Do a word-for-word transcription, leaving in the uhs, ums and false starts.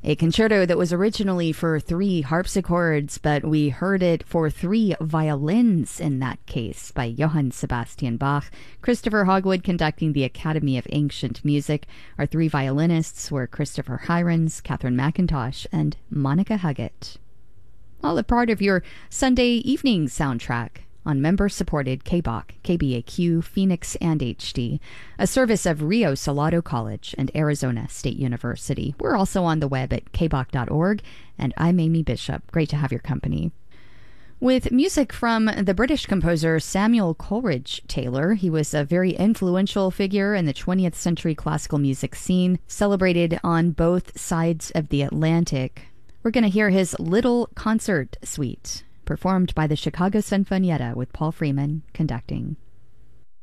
A concerto that was originally for three harpsichords, but we heard it for three violins in that case by Johann Sebastian Bach. Christopher Hogwood conducting the Academy of Ancient Music. Our three violinists were Christopher Hirons, Catherine McIntosh, and Monica Huggett. All a part of your Sunday evening soundtrack on member-supported K B O C, K B A Q, Phoenix, and H D, a service of Rio Salado College and Arizona State University. We're also on the web at k b o c dot org, and I'm Amy Bishop. Great to have your company. With music from the British composer Samuel Coleridge Taylor. He was a very influential figure in the twentieth century classical music scene, celebrated on both sides of the Atlantic. We're going to hear his Little Concert Suite, performed by the Chicago Sinfonietta with Paul Freeman conducting.